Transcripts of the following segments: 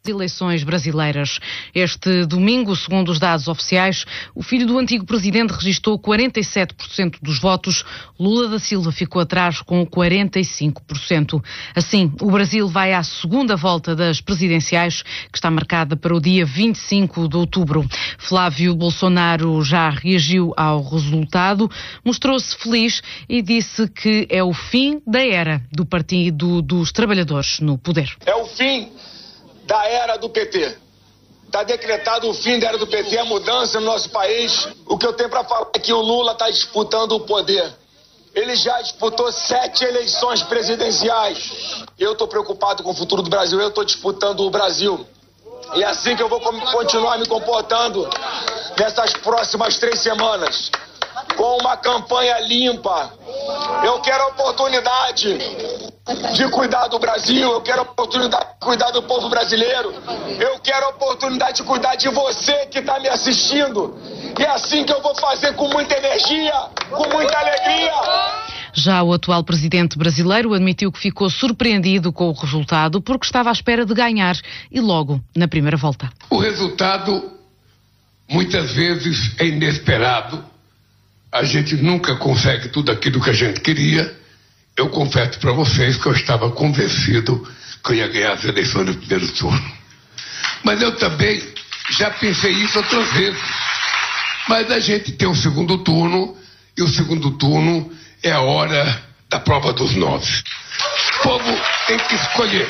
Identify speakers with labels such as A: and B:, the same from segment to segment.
A: eleições brasileiras. Este domingo, segundo os dados oficiais, o filho do antigo presidente registrou 47% dos votos. Lula da Silva ficou atrás com 45%. Assim, o Brasil vai à segunda volta das presidenciais, que está marcada para o dia 25 de outubro. Flávio Bolsonaro já reagiu ao resultado, mostrou-se feliz e disse que é o fim da era do Partido dos Trabalhadores no poder.
B: É o fim da era do PT. Está decretado o fim da era do PT, a mudança no nosso país. O que eu tenho para falar é que o Lula está disputando o poder. Ele já disputou 7 eleições presidenciais. Eu estou preocupado com o futuro do Brasil, eu estou disputando o Brasil. E é assim que eu vou continuar me comportando nessas próximas 3 semanas. Com uma campanha limpa. Eu quero a oportunidade de cuidar do Brasil, eu quero a oportunidade de cuidar do povo brasileiro, eu quero a oportunidade de cuidar de você que está me assistindo. E é assim que eu vou fazer, com muita energia, com muita alegria.
A: Já o atual presidente brasileiro admitiu que ficou surpreendido com o resultado porque estava à espera de ganhar e logo na primeira volta.
C: O resultado muitas vezes é inesperado. A gente nunca consegue tudo aquilo que a gente queria. Eu confesso para vocês que eu estava convencido que eu ia ganhar as eleições no primeiro turno. Mas eu também já pensei isso outras vezes. Mas a gente tem o segundo turno, e o segundo turno é a hora da prova dos 9. O povo tem que escolher.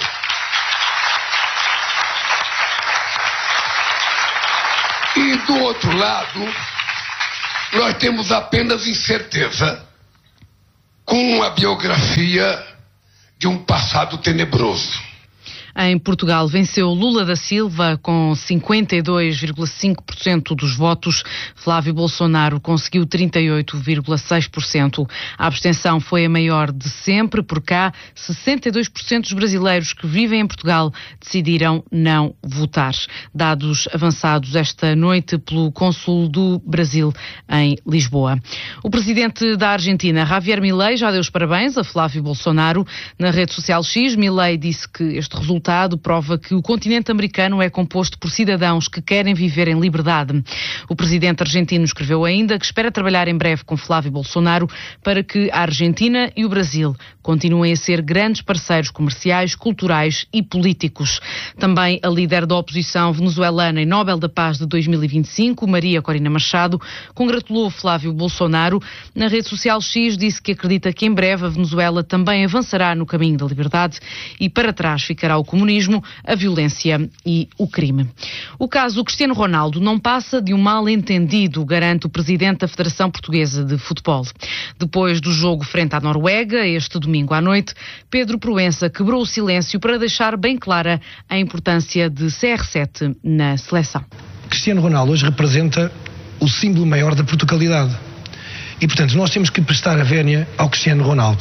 C: E do outro lado, nós temos apenas incerteza com a biografia de um passado tenebroso.
A: Em Portugal, venceu Lula da Silva com 52,5% dos votos. Flávio Bolsonaro conseguiu 38,6%. A abstenção foi a maior de sempre. Por cá, 62% dos brasileiros que vivem em Portugal decidiram não votar. Dados avançados esta noite pelo cônsul do Brasil em Lisboa. O presidente da Argentina, Javier Milei, já deu os parabéns a Flávio Bolsonaro. Na rede social X, Milei disse que este resultado prova que o continente americano é composto por cidadãos que querem viver em liberdade. O presidente argentino escreveu ainda que espera trabalhar em breve com Flávio Bolsonaro para que a Argentina e o Brasil continuem a ser grandes parceiros comerciais, culturais e políticos. Também a líder da oposição venezuelana e Nobel da Paz de 2025, Maria Corina Machado, congratulou Flávio Bolsonaro. Na rede social X disse que acredita que em breve a Venezuela também avançará no caminho da liberdade e para trás ficará o comunismo, a violência e o crime. O caso Cristiano Ronaldo não passa de um mal-entendido, garante o presidente da Federação Portuguesa de Futebol. Depois do jogo frente à Noruega, este domingo à noite, Pedro Proença quebrou o silêncio para deixar bem clara a importância de CR7 na seleção.
D: Cristiano Ronaldo hoje representa o símbolo maior da Portugalidade. E, portanto, nós temos que prestar a vénia ao Cristiano Ronaldo.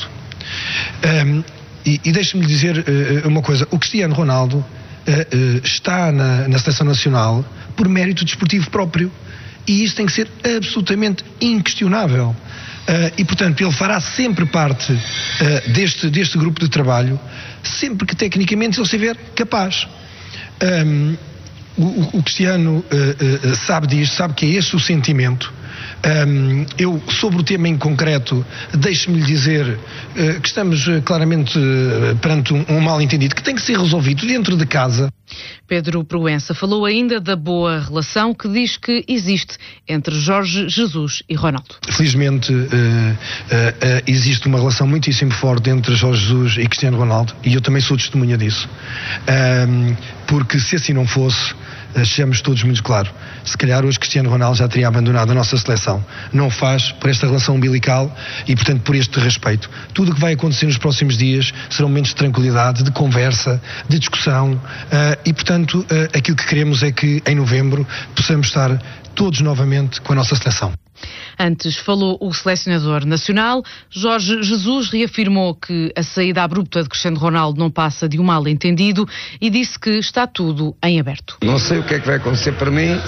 D: E deixe-me dizer uma coisa, o Cristiano Ronaldo está na Seleção Nacional por mérito desportivo próprio e isso tem que ser absolutamente inquestionável. E, portanto, ele fará sempre parte deste grupo de trabalho, sempre que tecnicamente ele estiver capaz. O Cristiano sabe disto, sabe que é esse o sentimento. Eu, sobre o tema em concreto, deixe-me dizer que estamos claramente perante um mal-entendido que tem que ser resolvido dentro de casa.
A: Pedro Proença falou ainda da boa relação que diz que existe entre Jorge Jesus e Ronaldo.
D: Felizmente existe uma relação muitíssimo forte entre Jorge Jesus e Cristiano Ronaldo e eu também sou testemunha disso. Porque se assim não fosse, sejamos todos muito claros, se calhar hoje Cristiano Ronaldo já teria abandonado a nossa seleção. Não o faz por esta relação umbilical e, portanto, por este respeito. Tudo o que vai acontecer nos próximos dias serão momentos de tranquilidade, de conversa, de discussão e, portanto, aquilo que queremos é que em novembro possamos estar todos novamente com a nossa seleção.
A: Antes falou o selecionador nacional. Jorge Jesus reafirmou que a saída abrupta de Cristiano Ronaldo não passa de um mal-entendido e disse que está tudo em aberto.
E: Não sei o que é que vai acontecer para mim,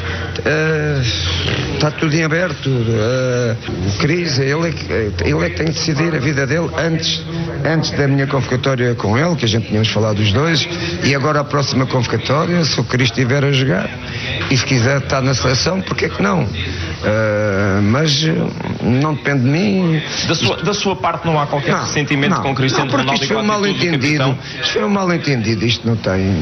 E: está tudo em aberto. O Cris, ele é que tem de decidir a vida dele antes da minha convocatória com ele, que a gente tínhamos falado os dois, e agora a próxima convocatória, se o Cris estiver a jogar e se quiser estar na seleção, porque é que não? Mas não depende de mim.
F: Da sua parte não há qualquer ressentimento com Cristiano Ronaldo?
E: Isto foi um mal-entendido. Isto foi um mal-entendido. Isto não tem.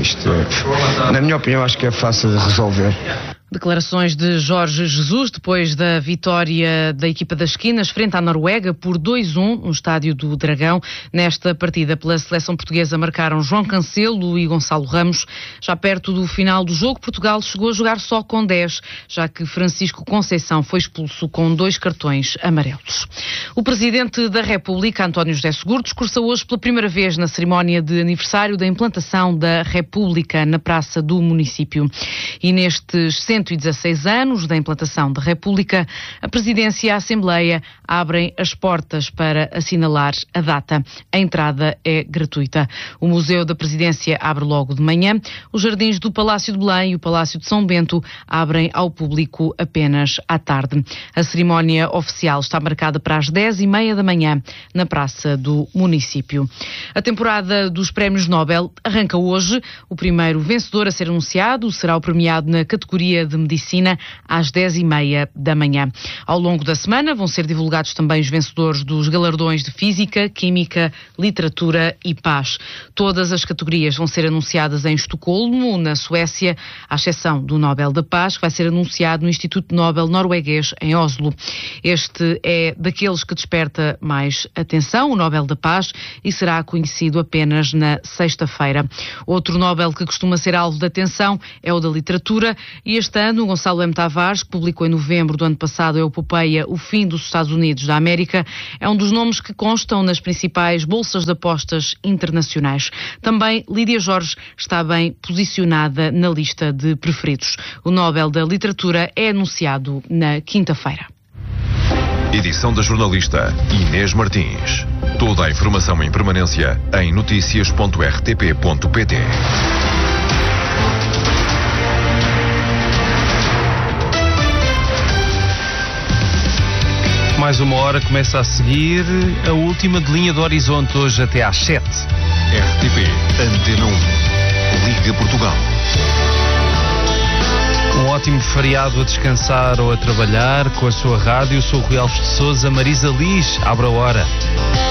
E: Na minha opinião, acho que é fácil de resolver.
A: Declarações de Jorge Jesus depois da vitória da equipa das Esquinas frente à Noruega por 2-1 no estádio do Dragão. Nesta partida pela seleção portuguesa marcaram João Cancelo e Gonçalo Ramos. Já perto do final do jogo, Portugal chegou a jogar só com 10, já que Francisco Conceição foi expulso com 2 cartões amarelos. O Presidente da República, António José Seguro, discursou hoje pela primeira vez na cerimónia de aniversário da implantação da República na praça do município. E nestes 116 anos da implantação da República, a Presidência e a Assembleia abrem as portas para assinalar a data. A entrada é gratuita. O Museu da Presidência abre logo de manhã. Os jardins do Palácio de Belém e o Palácio de São Bento abrem ao público apenas à tarde. A cerimónia oficial está marcada para as 10h30 da manhã na Praça do Município. A temporada dos Prémios Nobel arranca hoje. O primeiro vencedor a ser anunciado será o premiado na categoria de Medicina às 10h30 da manhã. Ao longo da semana vão ser divulgados também os vencedores dos galardões de Física, Química, Literatura e Paz. Todas as categorias vão ser anunciadas em Estocolmo, na Suécia, à exceção do Nobel da Paz, que vai ser anunciado no Instituto Nobel norueguês em Oslo. Este é daqueles que desperta mais atenção, o Nobel da Paz, e será conhecido apenas na sexta-feira. Outro Nobel que costuma ser alvo de atenção é o da Literatura, e este ano Gonçalo M. Tavares, que publicou em novembro do ano passado a epopeia O Fim dos Estados Unidos da América, é um dos nomes que constam nas principais bolsas de apostas internacionais. Também Lídia Jorge está bem posicionada na lista de preferidos. O Nobel da Literatura é anunciado na quinta-feira.
G: Edição da jornalista Inês Martins. Toda a informação em permanência em noticias.rtp.pt.
H: Mais uma hora começa a seguir a última de Linha do Horizonte, hoje até às 7.
G: RTP Antena 1. Liga Portugal.
H: Um ótimo feriado a descansar ou a trabalhar com a sua rádio. Sou o Rui Alves de Sousa. Marisa Liz, abre a hora.